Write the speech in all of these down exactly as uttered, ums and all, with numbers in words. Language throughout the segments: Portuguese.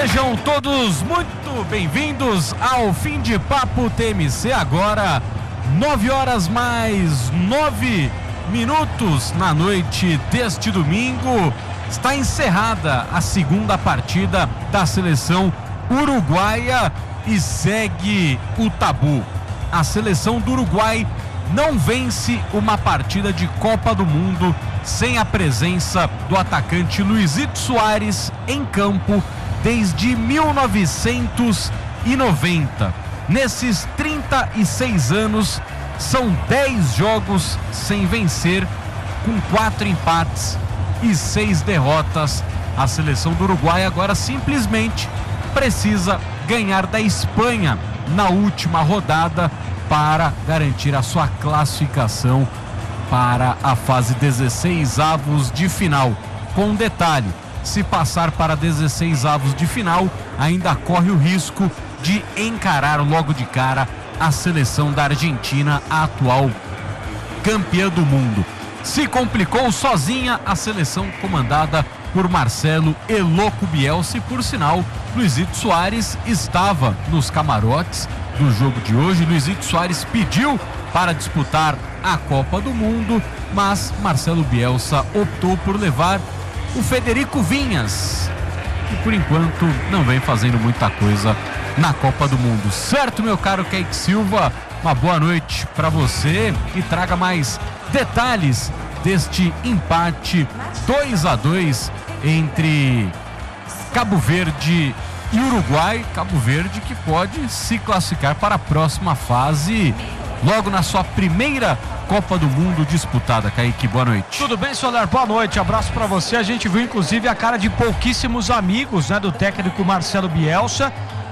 Sejam todos muito bem-vindos ao Fim de Papo T M C. Agora, nove horas mais nove minutos na noite deste domingo. Está encerrada a segunda partida da seleção uruguaia e segue o tabu. A seleção do Uruguai não vence uma partida de Copa do Mundo sem a presença do atacante Luizito Soares em campo desde mil novecentos e noventa. Nesses trinta e seis anos, são dez jogos sem vencer, com quatro empates e seis derrotas. A seleção do Uruguai agora simplesmente precisa ganhar da Espanha na última rodada para garantir a sua classificação para a fase dezesseis avos de final. Com um detalhe: se passar para dezesseis avos de final, ainda corre o risco de encarar logo de cara a seleção da Argentina, a atual campeã do mundo. Se complicou sozinha a seleção comandada por Marcelo Eloco Bielsa, e por sinal, Luizito Soares estava nos camarotes do jogo de hoje. Luizito Soares pediu para disputar a Copa do Mundo, mas Marcelo Bielsa optou por levar o Federico Vinhas, que por enquanto não vem fazendo muita coisa na Copa do Mundo. Certo, meu caro Kaique Silva? Uma boa noite para você e traga mais detalhes deste empate dois a dois entre Cabo Verde e Uruguai. Cabo Verde que pode se classificar para a próxima fase logo na sua primeira Copa do Mundo disputada. Kaique, boa noite. Tudo bem, Soler? Boa noite, abraço pra você. A gente viu inclusive a cara de pouquíssimos amigos, né, do técnico Marcelo Bielsa.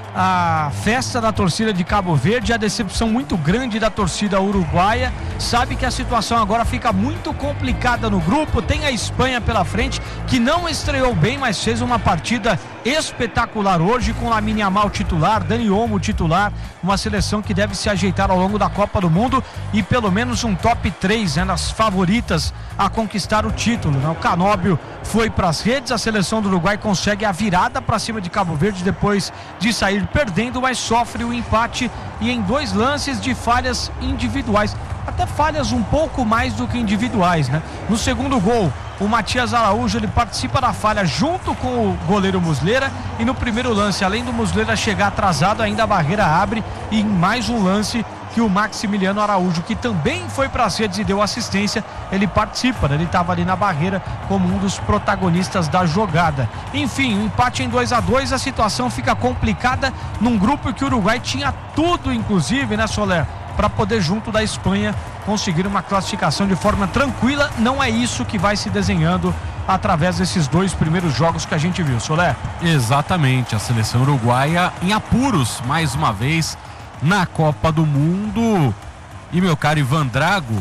A festa da torcida de Cabo Verde, a decepção muito grande da torcida uruguaia. Sabe que a situação agora fica muito complicada no grupo. Tem a Espanha pela frente, que não estreou bem, mas fez uma partida espetacular hoje, com Lamine Yamal titular, Dani Olmo titular. Uma seleção que deve se ajeitar ao longo da Copa do Mundo e pelo menos um top três, né, nas favoritas a conquistar o título, né? O Canóbio foi para as redes, a seleção do Uruguai consegue a virada para cima de Cabo Verde depois de sair perdendo, mas sofre o empate e em dois lances de falhas individuais, até falhas um pouco mais do que individuais, né? No segundo gol, o Matias Araújo, ele participa da falha junto com o goleiro Muslera, e no primeiro lance, além do Muslera chegar atrasado, ainda a barreira abre, e em mais um lance que o Maximiliano Araújo, que também foi para as redes e deu assistência, ele participa, né? Ele estava ali na barreira como um dos protagonistas da jogada. Enfim, um empate em dois a dois, a situação fica complicada num grupo que o Uruguai tinha tudo, inclusive, né, Soler, para poder, junto da Espanha, conseguir uma classificação de forma tranquila. Não é isso que vai se desenhando através desses dois primeiros jogos que a gente viu, Soler. Exatamente, a seleção uruguaia em apuros, mais uma vez, na Copa do Mundo. E meu caro Ivan Drago,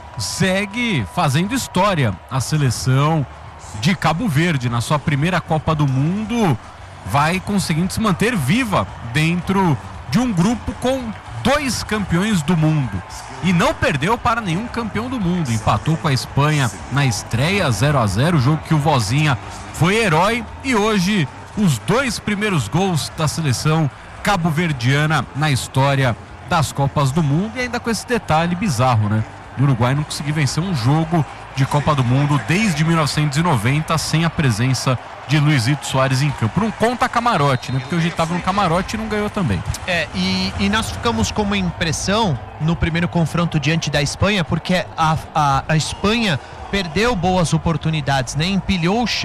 segue fazendo história a seleção de Cabo Verde. Na sua primeira Copa do Mundo, vai conseguindo se manter viva dentro de um grupo com dois campeões do mundo, e não perdeu para nenhum campeão do mundo. Empatou com a Espanha na estreia, zero a zero, jogo que o Vozinha foi herói, e hoje os dois primeiros gols da seleção cabo-verdiana na história das Copas do Mundo. E ainda com esse detalhe bizarro, né? O Uruguai não conseguiu vencer um jogo de Copa do Mundo desde mil novecentos e noventa sem a presença de Luizito Soares em campo. Não conta camarote, né? Porque hoje ele estava no camarote e não ganhou também. É, e, e nós ficamos com uma impressão no primeiro confronto diante da Espanha, porque a, a, a Espanha perdeu boas oportunidades, né? Empilhou o